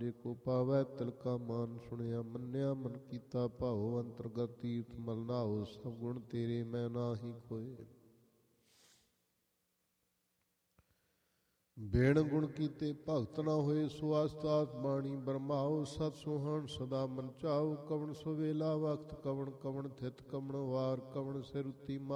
ਜੇ ਕੋ ਪਾਵੈ ਤਿਲਕਾ ਮਾਨ ਸੁਣਿਆ ਮੰਨਿਆ ਮਨ ਕੀਤਾ ਭਾਉ ਅੰਤਰਗਤ ਤੀਰਥ ਮਲ ਨਾਉ ਸਭ ਗੁਣ ਤੇਰੇ ਮੈਂ ਨਾਹੀ ਕੋਏ। ਬਿਨ ਗੁਣ ਕੀਤੇ ਭਗਤ ਨਾ ਹੋਏ ਸੋ ਆਸਤਾਤ ਬਾਣੀ ਬਰਮਾਓ ਸਤ ਸੁਹਾਣ ਸਦਾ ਮਨ ਚਾਉ ਕਵਣ ਸੁਵੇਲਾ ਵਕਤ ਕਵਣ ਕਵਣ ਥਿਤ ਕਵਣ ਵਾਰ ਕਵਣ ਸਿਰ ਉੱਤੀ